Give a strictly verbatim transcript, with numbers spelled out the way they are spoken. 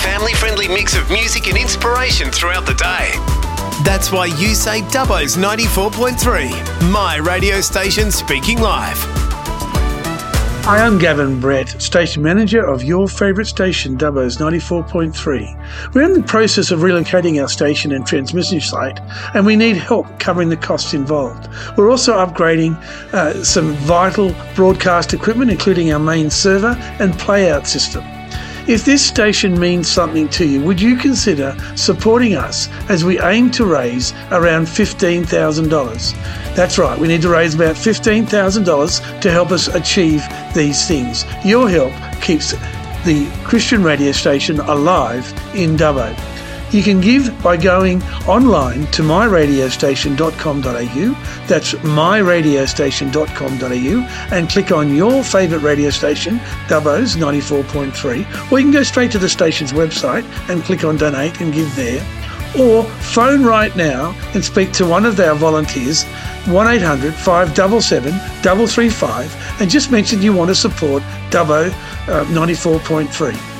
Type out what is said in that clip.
family-friendly mix of music and inspiration throughout the day. That's why you say Dubbo's ninety-four point three, my radio station speaking live. Hi, I'm Gavin Brett, Station Manager of your favourite station, Dubbo's ninety-four point three. We're in the process of relocating our station and transmission site, and we need help covering the costs involved. We're also upgrading uh, some vital broadcast equipment, including our main server and playout system. If this station means something to you, would you consider supporting us as we aim to raise around fifteen thousand dollars? That's right, we need to raise about fifteen thousand dollars to help us achieve these things. Your help keeps the Christian radio station alive in Dubbo. You can give by going online to my radio station dot com dot a u, that's my radio station dot com dot a u, and click on your favourite radio station, Dubbo's ninety-four point three, or you can go straight to the station's website and click on donate and give there, or phone right now and speak to one of our volunteers, one eight hundred, five seven seven, three three five, and just mention you want to support Dubbo uh, ninety-four point three.